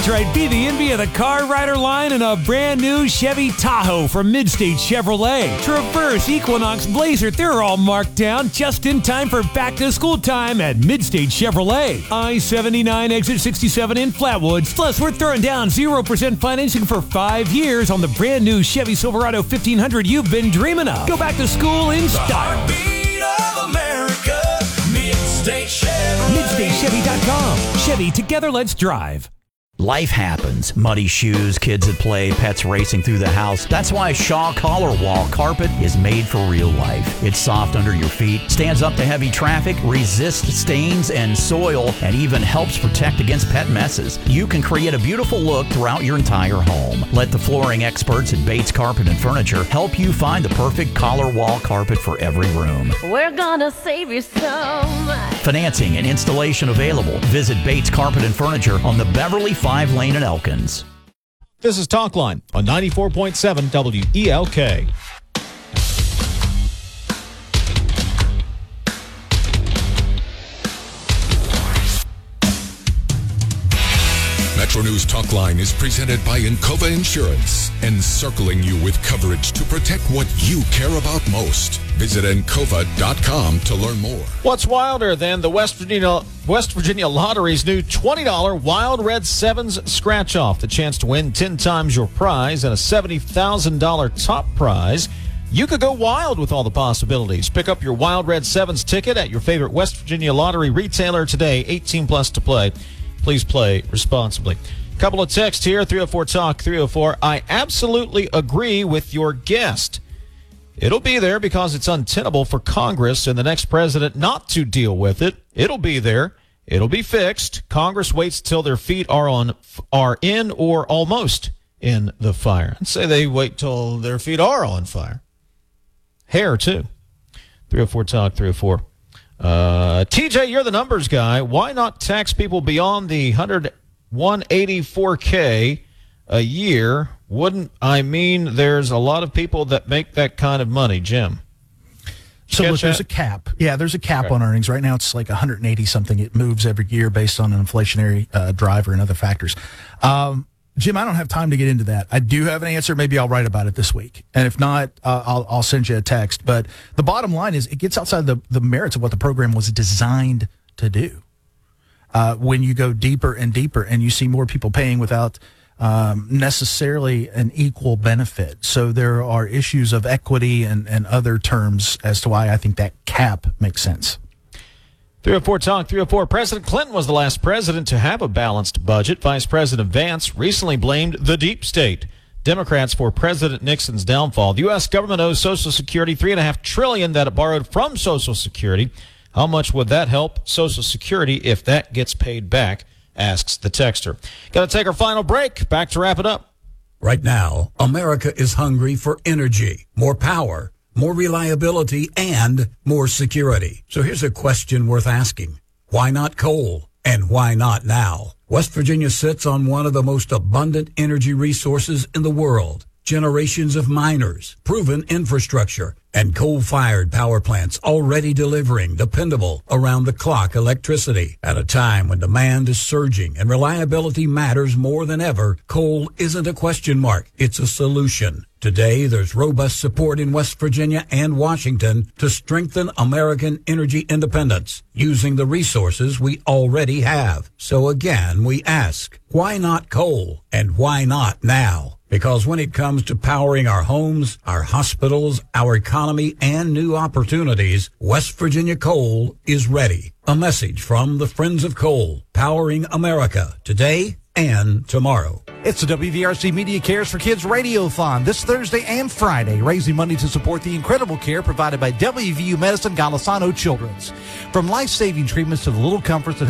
Right, be the envy of the Car Rider line in a brand new Chevy Tahoe from Midstate Chevrolet. Traverse, Equinox, Blazer, they're all marked down just in time for back-to-school time at Midstate Chevrolet. I-79, exit 67 in Flatwoods. Plus, we're throwing down 0% financing for 5 years on the brand new Chevy Silverado 1500 you've been dreaming of. Go back to school in style. Heartbeat of America, Midstate Chevrolet. MidstateChevy.com. Chevy, together let's drive. Life happens. Muddy shoes, kids at play, pets racing through the house. That's why Shaw Collar Wall Carpet is made for real life. It's soft under your feet, stands up to heavy traffic, resists stains and soil, and even helps protect against pet messes. You can create a beautiful look throughout your entire home. Let the flooring experts at Bates Carpet and Furniture help you find the perfect collar wall carpet for every room. We're gonna save you so much. Financing and installation available. Visit Bates Carpet and Furniture on the Beverly 5 Lane in Elkins. This is Talkline on 94.7 WELK. Metro News Talkline is presented by Encova Insurance, encircling you with coverage to protect what you care about most. Visit Encova.com to learn more. What's wilder than the West Virginia Lottery's new $20 Wild Red Sevens scratch-off? The chance to win 10 times your prize and a $70,000 top prize. You could go wild with all the possibilities. Pick up your Wild Red Sevens ticket at your favorite West Virginia Lottery retailer today. 18 plus to play. Please play responsibly. Couple of texts here, 304 Talk 304. I absolutely agree with your guest. It'll be there because it's untenable for Congress and the next president not to deal with it. It'll be there. It'll be fixed. Congress waits till their feet are in or almost in the fire. I'd say they wait till their feet are on fire. Hair, too. 304 Talk 304. TJ, you're the numbers guy. Why not tax people beyond the 184K a year? Wouldn't I mean there's a lot of people that make that kind of money, Jim? So look, there's a cap. Yeah, there's a cap on earnings. Right now it's like 180 something. It moves every year based on an inflationary driver and other factors. Jim, I don't have time to get into that. I do have an answer. Maybe I'll write about it this week. And if not, I'll send you a text. But the bottom line is it gets outside the merits of what the program was designed to do. When you go deeper and deeper and you see more people paying without necessarily an equal benefit. So there are issues of equity and other terms as to why I think that cap makes sense. 304 Talk 304. President Clinton was the last president to have a balanced budget. Vice President Vance recently blamed the deep state Democrats for President Nixon's downfall. The U.S. government owes Social Security $3.5 trillion that it borrowed from Social Security. How much would that help Social Security if that gets paid back? Asks the texter. Got to take our final break. Back to wrap it up. Right now, America is hungry for energy, more power, more reliability, and more security. So here's a question worth asking. Why not coal? And why not now? West Virginia sits on one of the most abundant energy resources in the world. Generations of miners, proven infrastructure, and coal-fired power plants already delivering dependable, around-the-clock electricity. At a time when demand is surging and reliability matters more than ever, coal isn't a question mark, it's a solution. Today, there's robust support in West Virginia and Washington to strengthen American energy independence using the resources we already have. So again, we ask, why not coal? And why not now? Because when it comes to powering our homes, our hospitals, our economy, and new opportunities, West Virginia Coal is ready. A message from the Friends of Coal, powering America today and tomorrow. It's the WVRC Media Cares for Kids Radiothon this Thursday and Friday, raising money to support the incredible care provided by WVU Medicine Golisano Children's. From life-saving treatments to the little comforts that